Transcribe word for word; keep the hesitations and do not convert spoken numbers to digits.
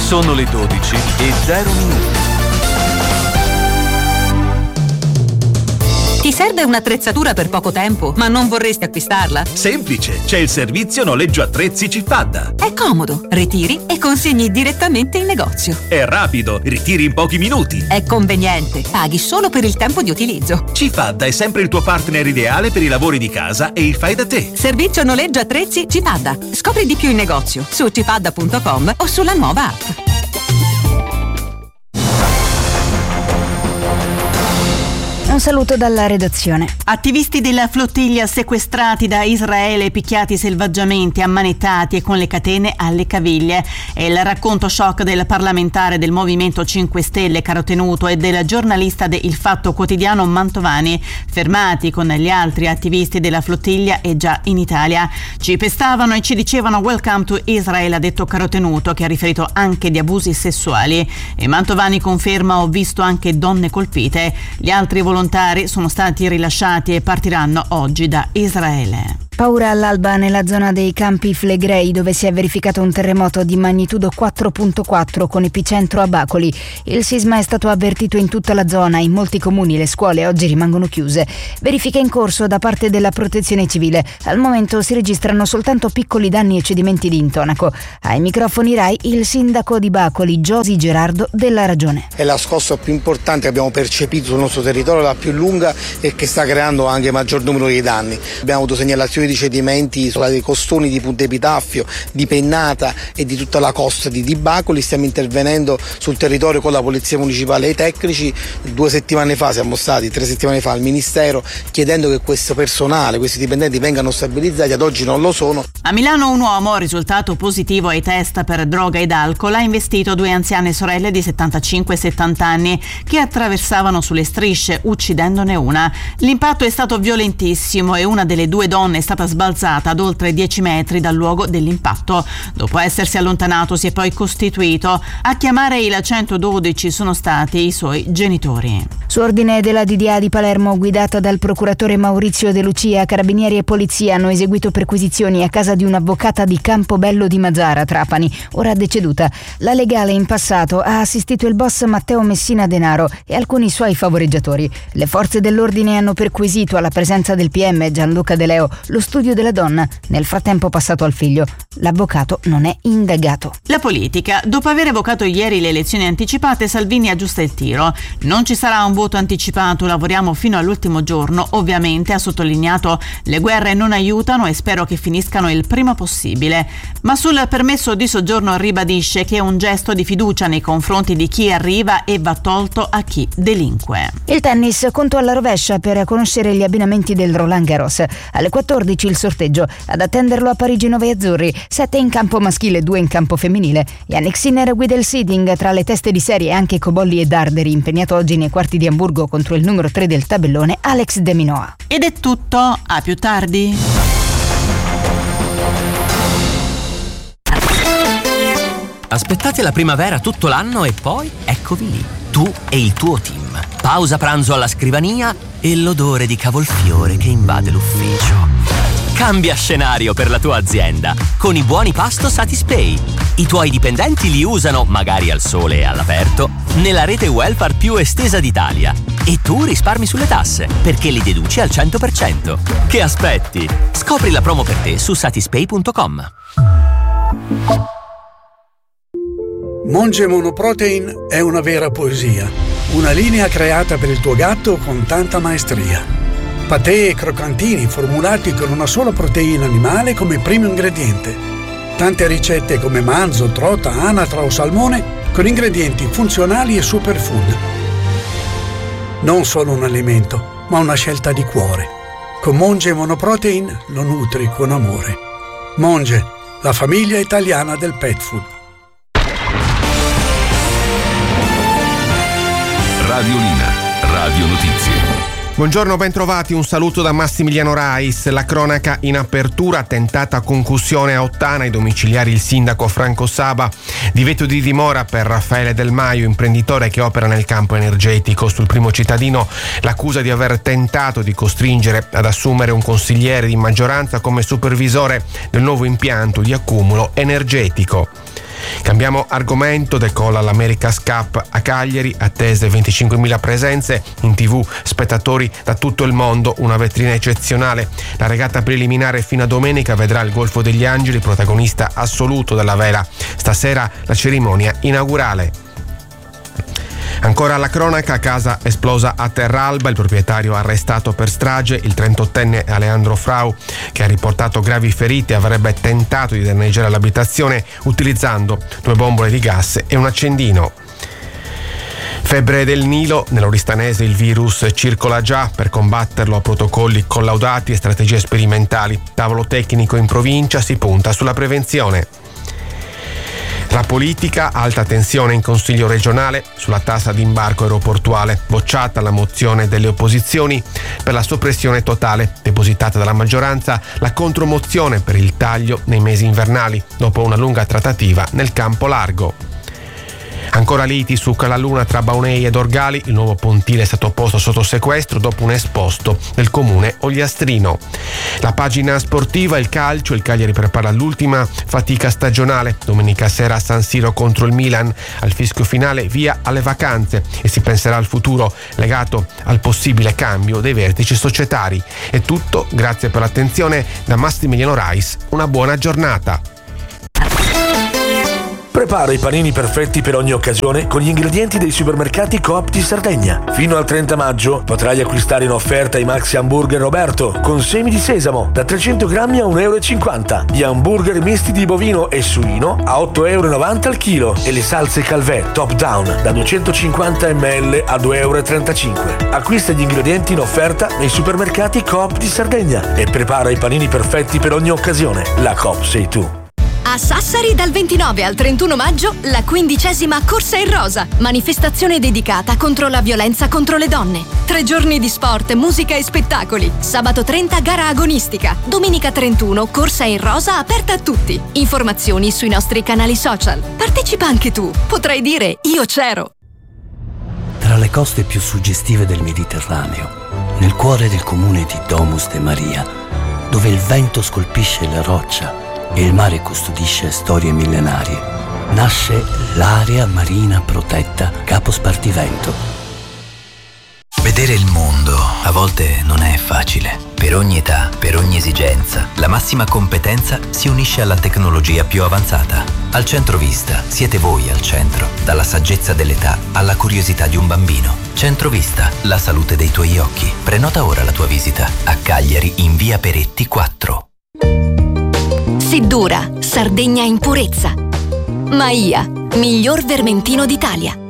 Sono le dodici e zero minuti. Ti serve un'attrezzatura per poco tempo, ma non vorresti acquistarla? Semplice, c'è il servizio noleggio attrezzi Cifadda. È comodo, ritiri e consegni direttamente in negozio. È rapido, ritiri in pochi minuti. È conveniente, paghi solo per il tempo di utilizzo. Cifadda è sempre il tuo partner ideale per i lavori di casa e il fai da te. Servizio noleggio attrezzi Cifadda. Scopri di più in negozio su cifadda punto com o sulla nuova app. Un saluto dalla redazione. Attivisti della flottiglia sequestrati da Israele, picchiati selvaggiamente, ammanettati e con le catene alle caviglie. È il racconto shock del parlamentare del Movimento cinque Stelle Carotenuto e del giornalista de Il Fatto Quotidiano Mantovani, fermati con gli altri attivisti della flottiglia e già in Italia. Ci pestavano e ci dicevano "Welcome to Israel", ha detto Carotenuto, che ha riferito anche di abusi sessuali. E Mantovani conferma: "Ho visto anche donne colpite". Gli altri volontari sono stati rilasciati e partiranno oggi da Israele. Paura all'alba nella zona dei Campi Flegrei, dove si è verificato un terremoto di magnitudo quattro virgola quattro con epicentro a Bacoli. Il sisma è stato avvertito in tutta la zona, in molti comuni le scuole oggi rimangono chiuse. Verifiche in corso da parte della Protezione Civile. Al momento si registrano soltanto piccoli danni e cedimenti di intonaco. Ai microfoni Rai il sindaco di Bacoli, Giosi Gerardo, della Ragione. È la scossa più importante che abbiamo percepito sul nostro territorio, la più lunga e che sta creando anche maggior numero di danni. Abbiamo avuto segnalazioni di cedimenti sulle costoni di Punta Epitafio, di Pennata e di tutta la costa di, di Bacoli. Stiamo intervenendo sul territorio con la Polizia Municipale e i tecnici. Due settimane fa siamo stati, tre settimane fa al Ministero, chiedendo che questo personale, questi dipendenti vengano stabilizzati. Ad oggi non lo sono. A Milano un uomo, risultato positivo ai test per droga ed alcol, ha investito due anziane sorelle di settantacinque e settanta anni che attraversavano sulle strisce, uccidendone una. L'impatto è stato violentissimo e una delle due donne è stata sbalzata ad oltre dieci metri dal luogo dell'impatto. Dopo essersi allontanato si è poi costituito. A chiamare il centododici sono stati i suoi genitori. Su ordine della D D A di Palermo, guidata dal procuratore Maurizio De Lucia, carabinieri e polizia hanno eseguito perquisizioni a casa di un'avvocata di Campobello di Mazara, Trapani, ora deceduta. La legale in passato ha assistito il boss Matteo Messina Denaro e alcuni suoi favoreggiatori. Le forze dell'ordine hanno perquisito, alla presenza del P M Gianluca De Leo, lo studio della donna, nel frattempo passato al figlio. L'avvocato non è indagato. La politica. Dopo aver evocato ieri le elezioni anticipate, Salvini aggiusta il tiro. Non ci sarà un voto anticipato, lavoriamo fino all'ultimo giorno. Ovviamente, ha sottolineato, le guerre non aiutano e spero che finiscano il prima possibile. Ma sul permesso di soggiorno ribadisce che è un gesto di fiducia nei confronti di chi arriva e va tolto a chi delinque. Il tennis, conto alla rovescia per conoscere gli abbinamenti del Roland Garros. Alle quattordici il sorteggio. Ad attenderlo a Parigi nove azzurri, sette in campo maschile, due in campo femminile. Yannick Sinner guida il seeding tra le teste di serie, anche Cobolli e Darderi, impegnato oggi nei quarti di Amburgo contro il numero tre del tabellone, Alex De Minaur. Ed è tutto, a più tardi. Aspettate la primavera tutto l'anno e poi eccovi lì, tu e il tuo team. Pausa pranzo alla scrivania e l'odore di cavolfiore che invade l'ufficio. Cambia scenario per la tua azienda con i buoni pasto Satispay. I tuoi dipendenti li usano, magari al sole e all'aperto, nella rete welfare più estesa d'Italia. E tu risparmi sulle tasse, perché li deduci al cento per cento. Che aspetti? Scopri la promo per te su satispay punto com. Monge Monoprotein è una vera poesia, una linea creata per il tuo gatto con tanta maestria. Patè e croccantini formulati con una sola proteina animale come primo ingrediente. Tante ricette come manzo, trota, anatra o salmone con ingredienti funzionali e superfood. Non solo un alimento, ma una scelta di cuore. Con Monge Monoprotein lo nutri con amore. Monge, la famiglia italiana del pet food. Radiolina, Radio Notizie. Buongiorno, bentrovati, un saluto da Massimiliano Rais. La cronaca in apertura: tentata concussione a Ottana, ai domiciliari il sindaco Franco Saba, divieto di dimora per Raffaele Del Maio, imprenditore che opera nel campo energetico. Sul primo cittadino l'accusa di aver tentato di costringere ad assumere un consigliere di maggioranza come supervisore del nuovo impianto di accumulo energetico. Cambiamo argomento, decolla l'America's Cup a Cagliari, attese venticinquemila presenze, in tv spettatori da tutto il mondo, una vetrina eccezionale. La regata preliminare fino a domenica vedrà il Golfo degli Angeli protagonista assoluto della vela. Stasera la cerimonia inaugurale. Ancora la cronaca, a casa esplosa a Terralba, il proprietario arrestato per strage, il trentottenne Alejandro Frau, che ha riportato gravi ferite, avrebbe tentato di danneggiare l'abitazione utilizzando due bombole di gas e un accendino. Febbre del Nilo, nell'Oristanese il virus circola già, per combatterlo a protocolli collaudati e strategie sperimentali. Tavolo tecnico in provincia, si punta sulla prevenzione. La politica, alta tensione in Consiglio regionale sulla tassa d'imbarco aeroportuale, bocciata la mozione delle opposizioni per la soppressione totale, depositata dalla maggioranza la contromozione per il taglio nei mesi invernali, dopo una lunga trattativa nel campo largo. Ancora liti su Calaluna tra Baunei ed Orgali, il nuovo pontile è stato posto sotto sequestro dopo un esposto del comune Ogliastrino. La pagina sportiva, il calcio, il Cagliari prepara l'ultima fatica stagionale, domenica sera a San Siro contro il Milan, al fischio finale via alle vacanze e si penserà al futuro legato al possibile cambio dei vertici societari. È tutto, grazie per l'attenzione da Massimiliano Rais, una buona giornata. Prepara i panini perfetti per ogni occasione con gli ingredienti dei supermercati Coop di Sardegna. Fino al trenta maggio potrai acquistare in offerta i Maxi Hamburger Roberto con semi di sesamo da trecento grammi a un euro e cinquanta, gli hamburger misti di bovino e suino a otto euro e novanta al chilo e le salse Calvé Top Down da duecentocinquanta millilitri a due euro e trentacinque. Acquista gli ingredienti in offerta nei supermercati Coop di Sardegna e prepara i panini perfetti per ogni occasione. La Coop sei tu. A Sassari dal ventinove al trentuno maggio la quindicesima Corsa in Rosa, manifestazione dedicata contro la violenza contro le donne. Tre giorni di sport, musica e spettacoli. Sabato trenta gara agonistica. Domenica trentuno Corsa in Rosa aperta a tutti. Informazioni sui nostri canali social. Partecipa anche tu. Potrai dire io c'ero. Tra le coste più suggestive del Mediterraneo, nel cuore del comune di Domus de Maria, dove il vento scolpisce la roccia e il mare custodisce storie millenarie, nasce l'area marina protetta Capo Spartivento. Vedere il mondo a volte non è facile. Per ogni età, per ogni esigenza, la massima competenza si unisce alla tecnologia più avanzata. Al Centro Vista siete voi al centro, dalla saggezza dell'età alla curiosità di un bambino. Centro Vista, la salute dei tuoi occhi. Prenota ora la tua visita a Cagliari in via Peretti quattro. Siddura, Sardegna in purezza. Maia, miglior vermentino d'Italia.